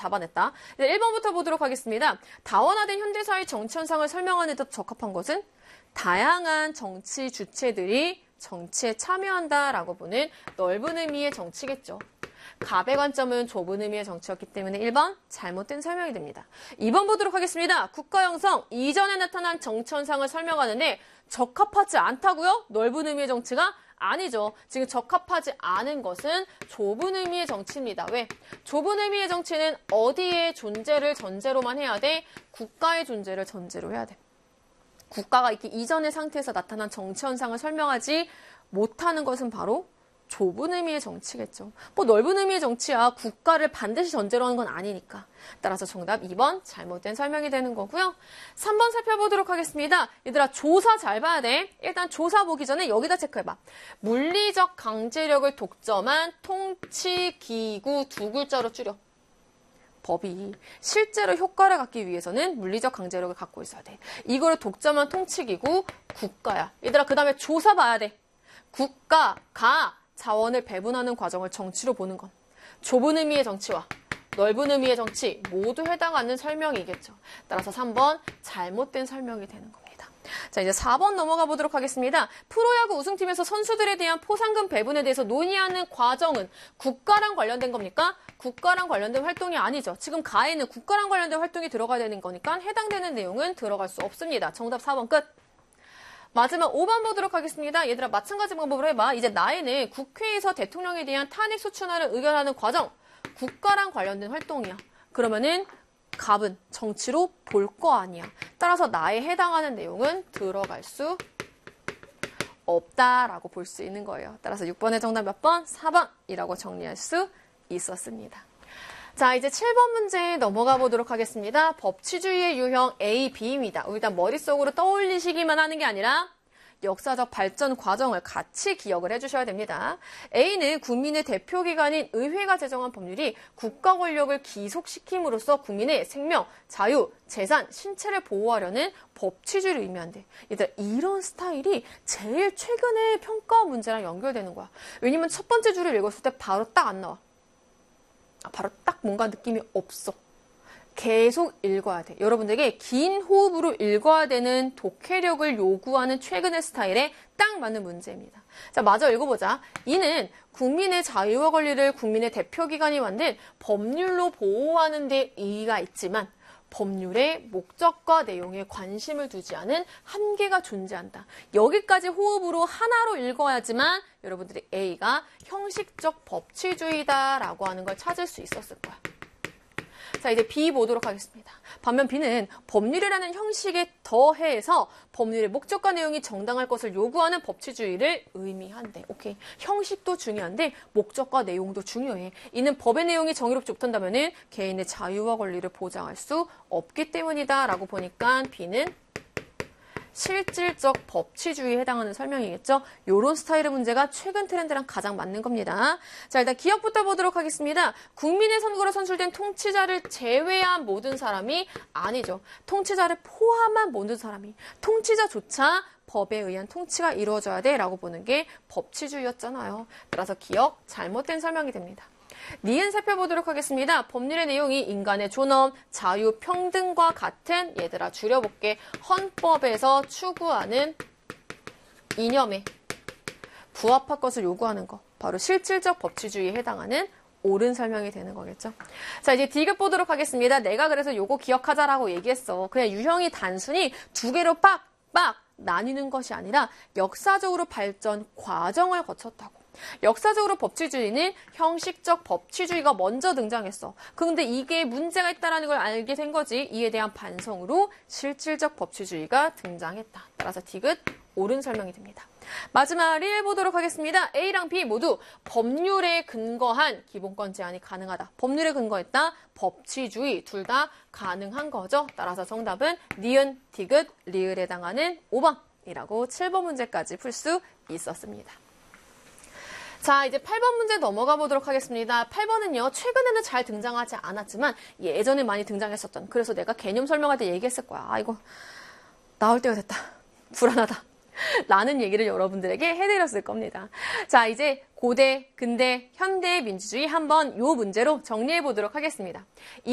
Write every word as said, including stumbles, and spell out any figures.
잡아냈다. 이제 일 번부터 보도록 하겠습니다. 다원화된 현대사의 정치 현상을 설명하는 데 적합한 것은 다양한 정치 주체들이 정치에 참여한다라고 보는 넓은 의미의 정치겠죠. 갑의 관점은 좁은 의미의 정치였기 때문에 일 번 잘못된 설명이 됩니다. 이 번 보도록 하겠습니다. 국가 형성 이전에 나타난 정치 현상을 설명하는데 적합하지 않다고요? 넓은 의미의 정치가? 아니죠. 지금 적합하지 않은 것은 좁은 의미의 정치입니다. 왜? 좁은 의미의 정치는 어디에 존재를 전제로만 해야 돼? 국가의 존재를 전제로 해야 돼. 국가가 있기 이전의 상태에서 나타난 정치 현상을 설명하지 못하는 것은 바로 좁은 의미의 정치겠죠. 뭐 넓은 의미의 정치야 국가를 반드시 전제로 하는 건 아니니까. 따라서 정답 이 번 잘못된 설명이 되는 거고요. 삼 번 살펴보도록 하겠습니다. 얘들아 조사 잘 봐야 돼. 일단 조사 보기 전에 여기다 체크해봐. 물리적 강제력을 독점한 통치기구 두 글자로 줄여. 법이 실제로 효과를 갖기 위해서는 물리적 강제력을 갖고 있어야 돼. 이거를 독점한 통치기구 국가야. 얘들아 그 다음에 조사 봐야 돼. 국가가 자원을 배분하는 과정을 정치로 보는 건 좁은 의미의 정치와 넓은 의미의 정치 모두 해당하는 설명이겠죠. 따라서 삼 번 잘못된 설명이 되는 겁니다. 자, 이제 사 번 넘어가 보도록 하겠습니다. 프로야구 우승팀에서 선수들에 대한 포상금 배분에 대해서 논의하는 과정은 국가랑 관련된 겁니까? 국가랑 관련된 활동이 아니죠. 지금 가에는 국가랑 관련된 활동이 들어가야 되는 거니까 해당되는 내용은 들어갈 수 없습니다. 정답 사 번 끝. 마지막 오 번 보도록 하겠습니다. 얘들아 마찬가지 방법으로 해봐. 이제 나에는 국회에서 대통령에 대한 탄핵 소추안을 의결하는 과정, 국가랑 관련된 활동이야. 그러면은 갑은 정치로 볼 거 아니야. 따라서 나에 해당하는 내용은 들어갈 수 없다라고 볼 수 있는 거예요. 따라서 육 번의 정답 몇 번? 사 번이라고 정리할 수 있었습니다. 자, 이제 칠 번 문제 넘어가 보도록 하겠습니다. 법치주의의 유형 A, B입니다. 일단 머릿속으로 떠올리시기만 하는 게 아니라 역사적 발전 과정을 같이 기억을 해주셔야 됩니다. A는 국민의 대표기관인 의회가 제정한 법률이 국가 권력을 기속시킴으로써 국민의 생명, 자유, 재산, 신체를 보호하려는 법치주의를 의미한대. 얘들아, 이런 스타일이 제일 최근에 평가 문제랑 연결되는 거야. 왜냐면 첫 번째 줄을 읽었을 때 바로 딱 안 나와. 바로 딱 뭔가 느낌이 없어. 계속 읽어야 돼. 여러분들에게 긴 호흡으로 읽어야 되는 독해력을 요구하는 최근의 스타일에 딱 맞는 문제입니다. 자, 마저 읽어보자. 이는 국민의 자유와 권리를 국민의 대표기관이 만든 법률로 보호하는 데 의의가 있지만 법률의 목적과 내용에 관심을 두지 않은 한계가 존재한다. 여기까지 호흡으로 하나로 읽어야지만 여러분들이 A가 형식적 법치주의다라고 하는 걸 찾을 수 있었을 거야. 자, 이제 B 보도록 하겠습니다. 반면 B는 법률이라는 형식에 더해서 법률의 목적과 내용이 정당할 것을 요구하는 법치주의를 의미한대. 오케이. 형식도 중요한데 목적과 내용도 중요해. 이는 법의 내용이 정의롭지 못한다면은 개인의 자유와 권리를 보장할 수 없기 때문이다 라고 보니까 B는 실질적 법치주의에 해당하는 설명이겠죠. 요런 스타일의 문제가 최근 트렌드랑 가장 맞는 겁니다. 자, 일단 기억부터 보도록 하겠습니다. 국민의 선거로 선출된 통치자를 제외한 모든 사람이 아니죠. 통치자를 포함한 모든 사람이. 통치자조차 법에 의한 통치가 이루어져야 돼 라고 보는 게 법치주의였잖아요. 따라서 기억 잘못된 설명이 됩니다. 니은 살펴보도록 하겠습니다. 법률의 내용이 인간의 존엄, 자유, 평등과 같은 얘들아 줄여볼게. 헌법에서 추구하는 이념에 부합할 것을 요구하는 거. 바로 실질적 법치주의에 해당하는 옳은 설명이 되는 거겠죠. 자, 이제 디귿 보도록 하겠습니다. 내가 그래서 요거 기억하자라고 얘기했어. 그냥 유형이 단순히 두 개로 빡빡 나뉘는 것이 아니라 역사적으로 발전 과정을 거쳤다고. 역사적으로 법치주의는 형식적 법치주의가 먼저 등장했어. 그런데 이게 문제가 있다는 걸 알게 된 거지. 이에 대한 반성으로 실질적 법치주의가 등장했다. 따라서 디귿 옳은 설명이 됩니다. 마지막 리을 보도록 하겠습니다. A랑 B 모두 법률에 근거한 기본권 제한이 가능하다. 법률에 근거했다. 법치주의 둘 다 가능한 거죠. 따라서 정답은 니은, 디귿, 리을에 해당하는 오 번이라고 칠 번 문제까지 풀 수 있었습니다. 자, 이제 팔 번 문제 넘어가 보도록 하겠습니다. 팔 번은요, 최근에는 잘 등장하지 않았지만 예전에 많이 등장했었던, 그래서 내가 개념 설명할 때 얘기했을 거야. 아, 이거 나올 때가 됐다. 불안하다. 라는 얘기를 여러분들에게 해드렸을 겁니다. 자, 이제 고대, 근대, 현대 민주주의 한번 요 문제로 정리해 보도록 하겠습니다.